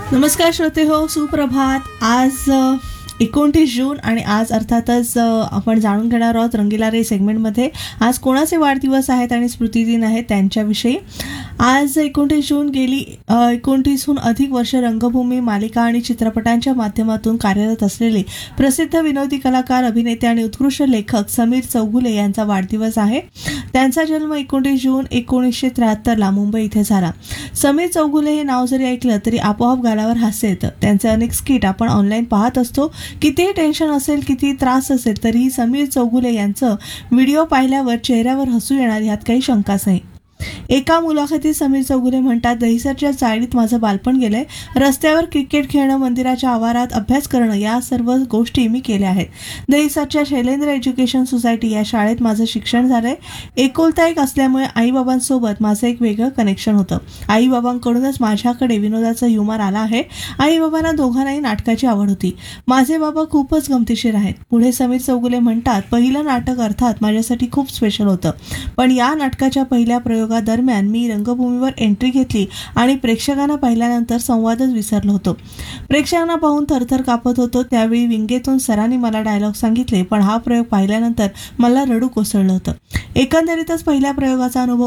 नमस्कार श्रोते हो, सुप्रभात. आज 29 जून आणि आज अर्थातच आपण जाणून घेणार आहोत रंगीला रे सेगमेंटमध्ये आज कोणाचे वाढदिवस आहेत आणि स्मृतिदिन आहेत त्यांच्याविषयी. आज 29 जून गेली 29हून अधिक वर्ष रंगभूमी, मालिका आणि चित्रपटांच्या माध्यमातून कार्यरत असलेले प्रसिद्ध विनोदी कलाकार, अभिनेते आणि उत्कृष्ट लेखक समीर चौगुले यांचा वाढदिवस आहे. त्यांचा जन्म 29 जून 1973ला मुंबई इथे झाला. समीर चौगुले हे नाव जरी ऐकलं तरी आपोआप गालावर हास्य येतं. त्यांचे अनेक स्किट आपण ऑनलाईन पाहत असतो. कितीही टेन्शन असेल, किती त्रास असेल तरीही समीर चौगुले यांचं व्हिडिओ पाहिल्यावर चेहऱ्यावर हसू येणार यात काही शंकाच नाही. एका मुलाखतीत समीर चौगुले म्हणतात, दहिसरच्या चाळीत माझं बालपण गेलंय. रस्त्यावर क्रिकेट खेळणं, मंदिराच्या आवारात अभ्यास करणं या सर्व गोष्टी मी केल्या आहेत. दहिसरच्या शैलेंद्र एज्युकेशन सोसायटी या शाळेत माझं शिक्षण झालंय. एकुलता एक असल्यामुळे आईबाबांसोबत माझं एक वेगळं कनेक्शन होतं. आईबाबांकडूनच माझ्याकडे विनोदाचा ह्युमर आला आहे. आईबाबांना दोघांनाही नाटकाची आवड होती. माझे बाबा खूपच गमतीशीर आहेत. पुढे समीर चौगुले म्हणतात, पहिलं नाटक अर्थात माझ्यासाठी खूप स्पेशल होतं. पण या नाटकाच्या पहिल्या दरम्यान मी रंगभूमीवर एंट्री घेतली आणि प्रेक्षकांना पाहिल्यानंतर संवादच विसरलो होतो. प्रेक्षकांना पाहून थरथर कापत होतो. त्यावेळी विंगेतून सरांनी मला डायलॉग सांगितले, पण हा प्रयोग पाहिल्यानंतर मला रडू कोसळलं होतं. एकंदरीतच पहिल्या प्रयोगाचा अनुभव